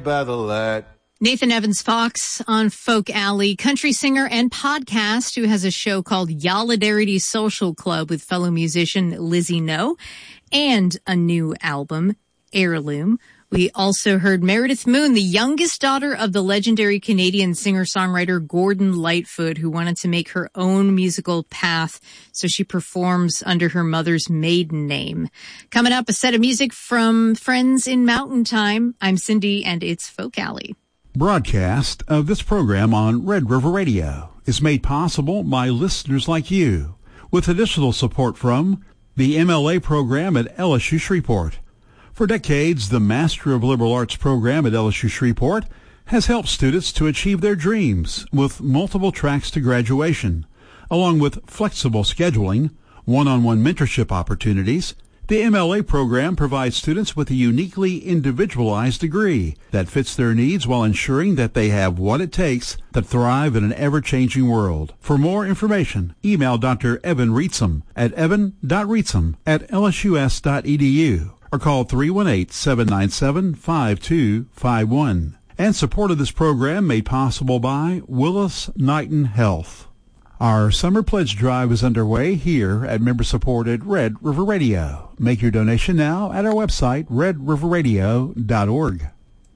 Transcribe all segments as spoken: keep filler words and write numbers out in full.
by the light. Nathan Evans Fox on Folk Alley, country singer and podcast who has a show called Yolidarity Social Club with fellow musician Lizzie No, and a new album, Heirloom. We also heard Meredith Moon, the youngest daughter of the legendary Canadian singer-songwriter Gordon Lightfoot, who wanted to make her own musical path, so she performs under her mother's maiden name. Coming up, a set of music from friends in Mountain Time. I'm Cindy, and it's Folk Alley. Broadcast of this program on Red River Radio is made possible by listeners like you, with additional support from the M L A program at L S U Shreveport. For decades, the Master of Liberal Arts program at L S U Shreveport has helped students to achieve their dreams with multiple tracks to graduation, along with flexible scheduling, one-on-one mentorship opportunities. The M L A program provides students with a uniquely individualized degree that fits their needs while ensuring that they have what it takes to thrive in an ever-changing world. For more information, email Doctor Evan Reetsum at evan dot reetsum at l s u s dot e d u or call three one eight, seven nine seven, five two five one. And support of this program made possible by Willis Knighton Health. Our summer pledge drive is underway here at member-supported Red River Radio. Make your donation now at our website, red river radio dot org.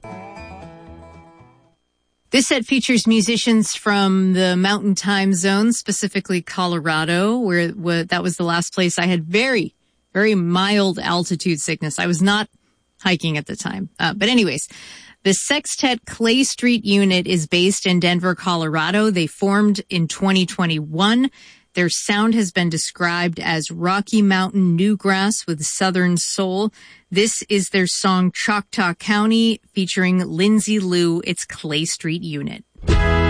This set features musicians from the Mountain Time Zone, specifically Colorado, where, where that was the last place I had very, very mild altitude sickness. I was not hiking at the time. Uh, but anyways, the Sextet Clay Street unit is based in Denver, Colorado. They formed in twenty twenty-one. Their sound has been described as Rocky Mountain Newgrass with Southern soul. This is their song Choctaw County featuring Lindsay Lou. It's Clay Street Unit.